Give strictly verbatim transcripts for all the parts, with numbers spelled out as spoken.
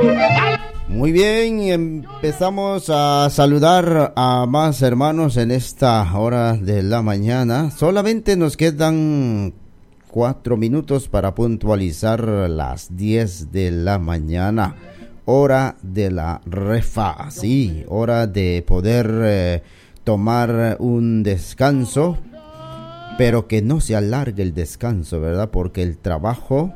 Muy bien, empezamos a saludar a más hermanos en esta hora de la mañana. Solamente nos quedan cuatro minutos para puntualizar las diez de la mañana. Hora de la refa, sí, hora de poder eh, tomar un descanso, pero que no se alargue el descanso, ¿verdad? Porque el trabajo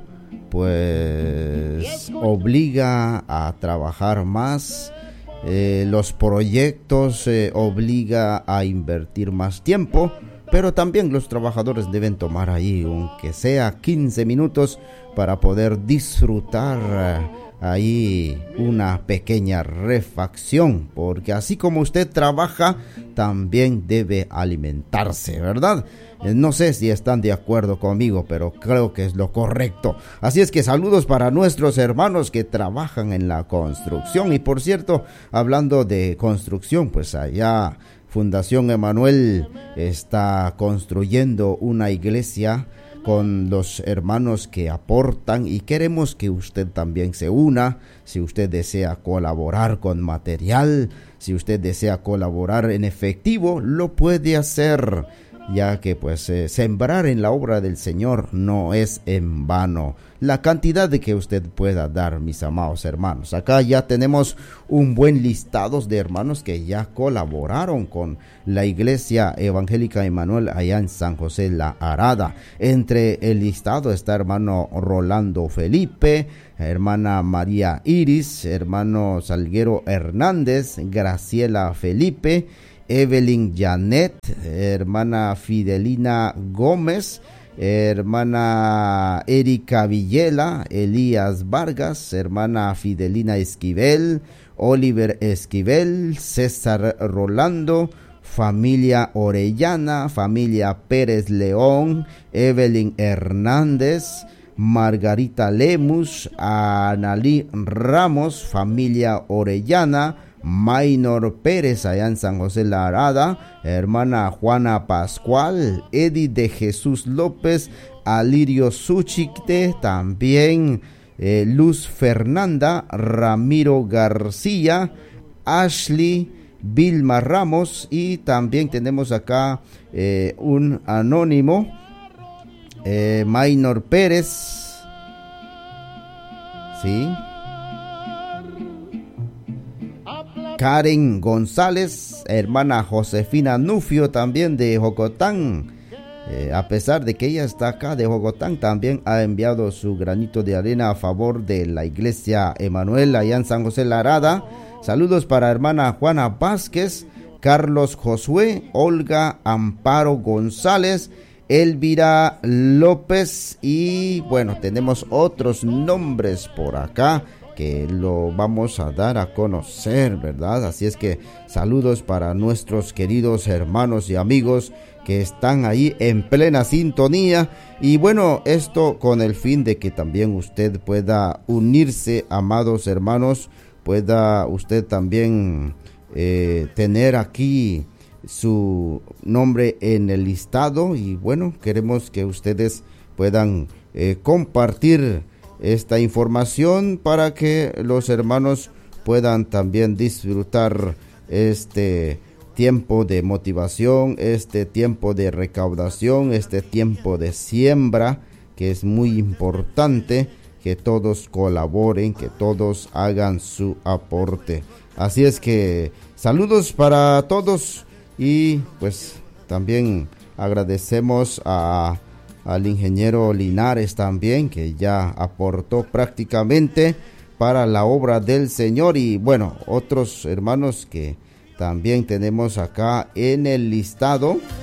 pues obliga a trabajar más, eh, los proyectos eh, obliga a invertir más tiempo, pero también los trabajadores deben tomar ahí, aunque sea quince minutos, para poder disfrutar eh, ahí una pequeña refacción, porque así como usted trabaja, también debe alimentarse, ¿verdad? No sé si están de acuerdo conmigo, pero creo que es lo correcto. Así es que saludos para nuestros hermanos que trabajan en la construcción. Y por cierto, hablando de construcción, pues allá Fundación Emanuel está construyendo una iglesia con los hermanos que aportan, y queremos que usted también se una. Si usted desea colaborar con material, si usted desea colaborar en efectivo, lo puede hacer, ya que pues eh, sembrar en la obra del Señor no es en vano. La cantidad de que usted pueda dar, mis amados hermanos. Acá ya tenemos un buen listado de hermanos que ya colaboraron con la Iglesia Evangélica Emanuel allá en San José La Arada. Entre el listado está hermano Rolando Felipe, hermana María Iris, hermano Salguero Hernández, Graciela Felipe, Evelyn Janet, hermana Fidelina Gómez, hermana Erika Villela, Elías Vargas, hermana Fidelina Esquivel, Oliver Esquivel, César Rolando, familia Orellana, familia Pérez León, Evelyn Hernández, Margarita Lemus, Analí Ramos, familia Orellana, Maynor Pérez allá en San José La Arada, hermana Juana Pascual, Edi de Jesús López, Alirio Suchite, también eh, Luz Fernanda, Ramiro García, Ashley, Vilma Ramos, y también tenemos acá eh, un anónimo, eh, Maynor Pérez, sí, Karen González, hermana Josefina Nufio, también de Jocotán. Eh, a pesar de que ella está acá de Jocotán, también ha enviado su granito de arena a favor de la Iglesia Emanuel allá en San José La Arada. Saludos para hermana Juana Vázquez, Carlos Josué, Olga Amparo González, Elvira López, y bueno, tenemos otros nombres por acá que lo vamos a dar a conocer, ¿verdad? Así es que saludos para nuestros queridos hermanos y amigos que están ahí en plena sintonía. Y bueno, esto con el fin de que también usted pueda unirse, amados hermanos, pueda usted también eh, tener aquí su nombre en el listado. Y bueno, queremos que ustedes puedan eh, compartir esta información para que los hermanos puedan también disfrutar este tiempo de motivación, este tiempo de recaudación, este tiempo de siembra, que es muy importante que todos colaboren, que todos hagan su aporte. Así es que saludos para todos, y pues también agradecemos a al ingeniero Linares también, que ya aportó prácticamente para la obra del Señor, y bueno, otros hermanos que también tenemos acá en el listado.